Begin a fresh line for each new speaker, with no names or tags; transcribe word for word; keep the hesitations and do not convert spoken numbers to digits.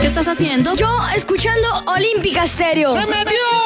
¿Qué estás haciendo?
Yo escuchando Olímpica Stereo.
¡Se metió!